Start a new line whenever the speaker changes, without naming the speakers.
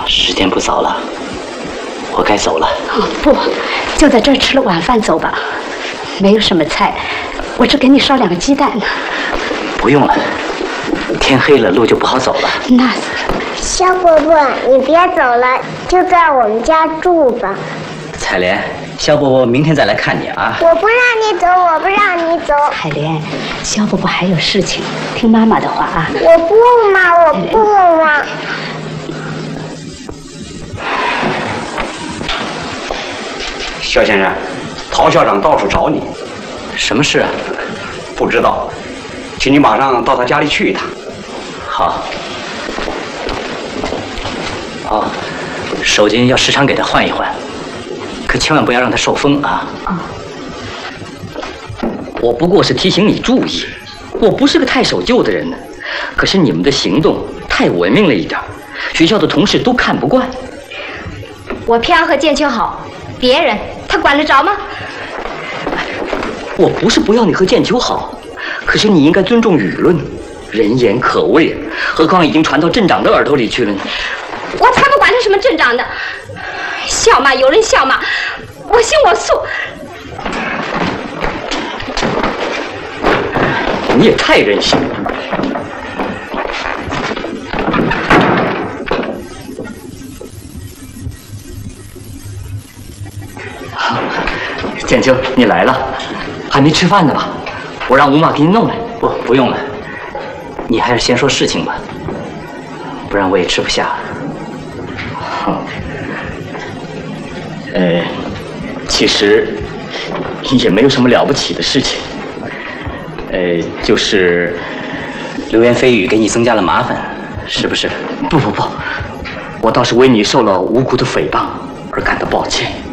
时间不早了，我该走了。
哦，不，就在这儿吃了晚饭走吧。没有什么菜，我只给你烧2个鸡蛋呢。
不用了，天黑了，路就不好走了。
那
肖伯伯，你别走了，就在我们家住吧。
彩莲，肖伯伯明天再来看你啊。
我不让你走，我不让你走。
海莲，肖伯伯还有事情，听妈妈的话啊。
我不嘛，我不嘛。
肖先生，陶校长到处找你，
什么事啊？
不知道，请你马上到他家里去一趟。
好。哦，手巾要时常给他换一换，可千万不要让他受风啊。
我不过是提醒你注意，我不是个太守旧的人呢，可是你们的行动太文明了一点，学校的同事都看不惯。
我偏要和建秋好，别人他管得着吗？
我不是不要你和建秋好，可是你应该尊重舆论，人言可畏，何况已经传到镇长的耳朵里去了呢。
我才不管他什么镇长的，笑骂有人笑骂，我行我素。
你也太任性了。建秋，你来了，还没吃饭呢吧？我让吴妈给你弄来。
不用了，你还是先说事情吧，不然我也吃不下。
其实也没有什么了不起的事情。就是
流言蜚语给你增加了麻烦，是不是？
不，我倒是为你受了无辜的诽谤而感到抱歉。